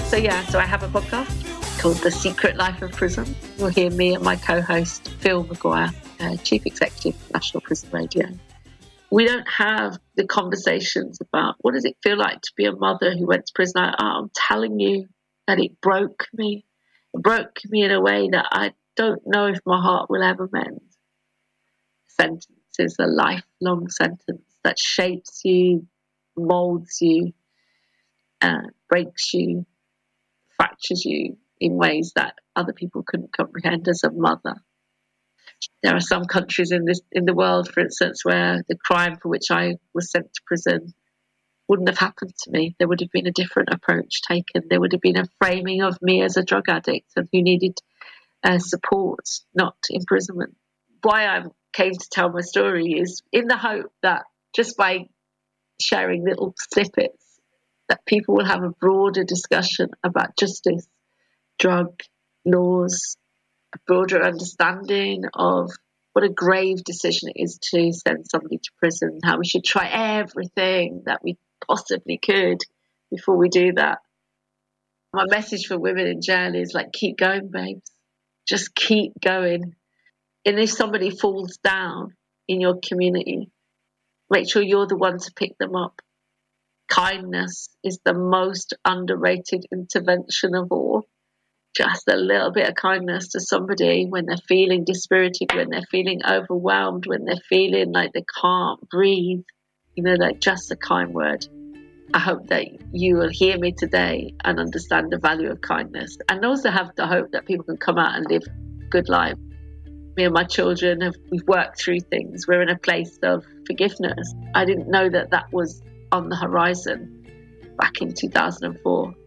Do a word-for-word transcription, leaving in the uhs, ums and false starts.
So yeah, so I have a podcast called The Secret Life of Prison. You'll hear me and my co-host Phil McGuire, uh, Chief Executive of National Prison Radio. We don't have the conversations about what does it feel like to be a mother who went to prison. I, I'm telling you that it broke me. It broke me in a way that I don't know if my heart will ever mend. Sentence is a lifelong sentence that shapes you, molds you, uh, breaks you, fractures you in ways that other people couldn't comprehend as a mother. There are some countries in this in the world, for instance, where the crime for which I was sent to prison wouldn't have happened to me. There would have been a different approach taken. There would have been a framing of me as a drug addict and who needed uh, support, not imprisonment. Why I came to tell my story is in the hope that just by sharing little snippets, that people will have a broader discussion about justice, drug laws, a broader understanding of what a grave decision it is to send somebody to prison, how we should try everything that we possibly could before we do that. My message for women in jail is like, keep going, babes. Just keep going. And if somebody falls down in your community, make sure you're the one to pick them up. Kindness is the most underrated intervention of all. Just a little bit of kindness to somebody when they're feeling dispirited, when they're feeling overwhelmed, when they're feeling like they can't breathe. You know, like just a kind word. I hope that you will hear me today and understand the value of kindness, and also have the hope that people can come out and live a good life. Me and my children, have we've worked through things. We're in a place of forgiveness. I didn't know that that was on the horizon back in two thousand four.